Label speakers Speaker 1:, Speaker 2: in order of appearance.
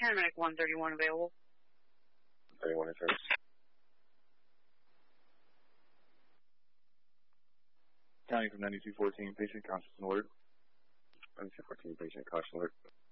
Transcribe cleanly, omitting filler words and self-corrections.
Speaker 1: Paramedic 131 available.
Speaker 2: 31 in service.
Speaker 3: County from 9214, patient conscious and alert.
Speaker 2: 9214, patient conscious and alert.